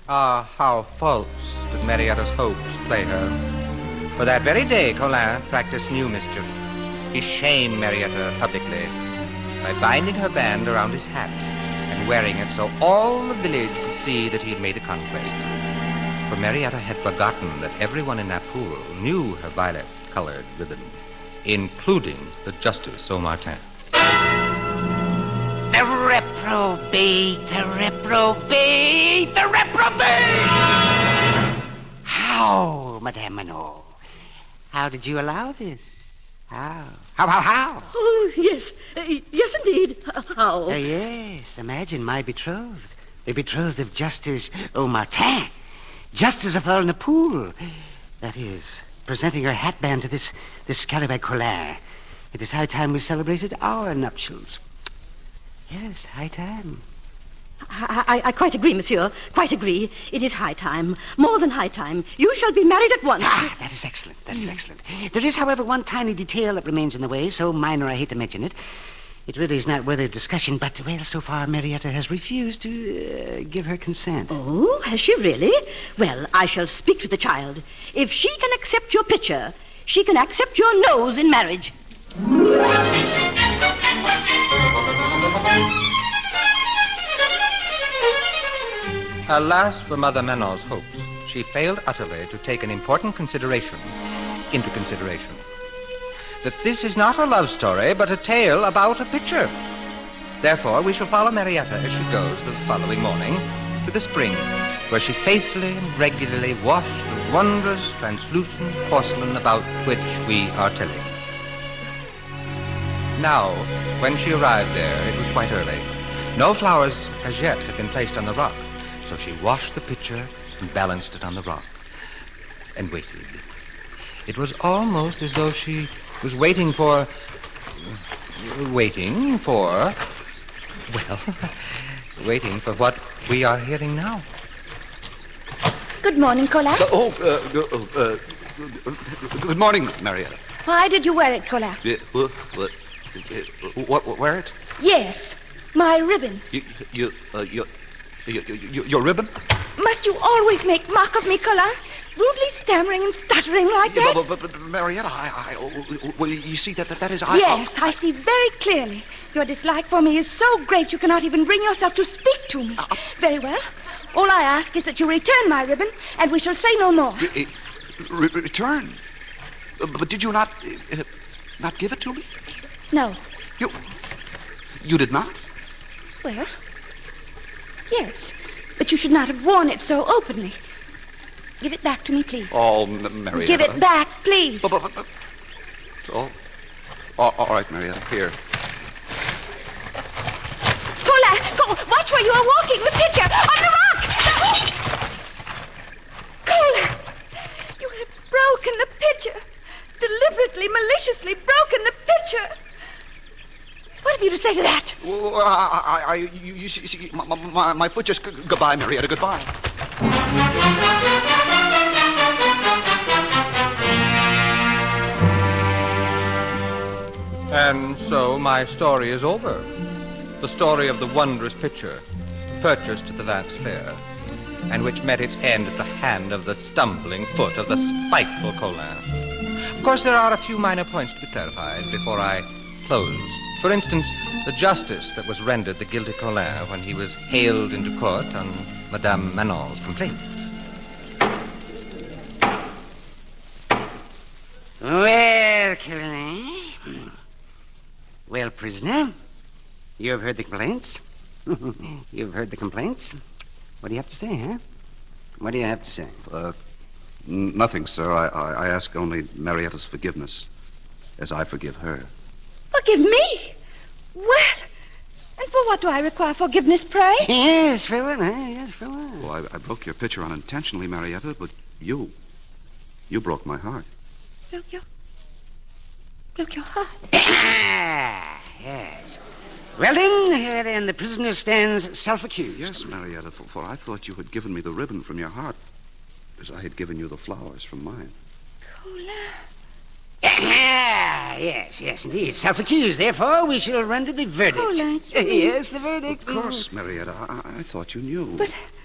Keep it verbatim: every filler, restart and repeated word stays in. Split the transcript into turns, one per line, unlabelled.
Ah, how false did Marietta's hopes play her. For that very day, Colin practiced new mischief. He shamed Marietta publicly by binding her band around his hat and wearing it so all the village could see that he had made a conquest. For Marietta had forgotten that everyone in that pool knew her violet-colored ribbon, including the Justice Saint-Martin.
The reprobate, the reprobate, the reprobate! How, Madame Manot? How did you allow this? How? How, how, how?
Oh, yes. Uh, yes, indeed. How?
Uh, yes, imagine my betrothed. The betrothed of Justice Saint-Martin. Justice of all in the pool. That is, presenting her hatband to this, this Scalabag Colin. It is high time we celebrated our nuptials. Yes, high time.
I, I, I quite agree, monsieur. Quite agree. It is high time. More than high time. You shall be married at once.
Ah, that is excellent. That is mm. excellent. There is, however, one tiny detail that remains in the way, so minor I hate to mention it. It really is not worthy of discussion, but, well, so far Marietta has refused to uh, give her consent.
Oh, has she really? Well, I shall speak to the child. If she can accept your picture, she can accept your nose in marriage.
Alas for Mother Manon's hopes. She failed utterly to take an important consideration into consideration. That this is not a love story, but a tale about a picture. Therefore, we shall follow Marietta as she goes the following morning to the spring, where she faithfully and regularly washed the wondrous, translucent porcelain about which we are telling. Now, when she arrived there, it was quite early. No flowers as yet had been placed on the rock, so she washed the pitcher and balanced it on the rock and waited. It was almost as though she was waiting for... Waiting for... Well, waiting for what we are hearing now.
Good morning, Colin.
Uh, oh, uh, uh, uh, good morning, Marietta.
Why did you wear it, Colin?
Uh, what, what, what, what, wear it?
Yes, my ribbon.
You, you, uh, you, you, you, your ribbon?
Must you always make mock of me, Colin? Rudely stammering and stuttering like
Yeah,
that?
but, but, but Marietta, I, I, well, you see that that, that is... I,
Yes,
I,
I see very clearly. Your dislike for me is so great you cannot even bring yourself to speak to me.
Uh,
Very well. All I ask is that you return my ribbon, and we shall say no more.
Re- re- return? Uh, but did you not... Uh, not give it to me?
No.
You... You did not?
Well, yes. But you should not have worn it so openly. Give it back to me, please.
Oh, M- Marietta.
Give it back, please.
But, but, but, but. Oh. All, all right, Marietta. Here.
Colin, go, watch where you are walking. The pitcher on the rock. Colin, you have broken the pitcher. Deliberately, maliciously broken the pitcher. What have you to say to that?
Well, I, I, I you, you see, see my, my, my foot just... Goodbye, Marietta. Goodbye.
And so my story is over. The story of the wondrous picture, purchased at the Vance Fair, and which met its end at the hand of the stumbling foot of the spiteful Colin. Of course, there are a few minor points to be clarified before I close. For instance, the justice that was rendered the guilty Colin when he was haled into court on Madame Manon's complaint.
Well, Colin. Well, prisoner, you have heard the complaints. You've heard the complaints. What do you have to say, huh? What do you have to say?
Uh, n- nothing, sir. I, I, I ask only Marietta's forgiveness, as I forgive her.
Forgive me? Well, and for what do I require forgiveness, pray?
Yes, very well, eh? Yes, very well.
Well, I, I broke your picture unintentionally, Marietta, but you... You broke my heart.
Broke your... Broke your heart?
Yes. Well, then, uh, then, the prisoner stands self-accused.
Yes, Marietta, for, for I thought you had given me the ribbon from your heart, as I had given you the flowers from mine.
Colin.
Yes, yes, indeed. Self-accused. Therefore, we shall render the verdict.
Colin, you...
Yes, the verdict.
Of course, Marietta. I, I thought you knew.
But...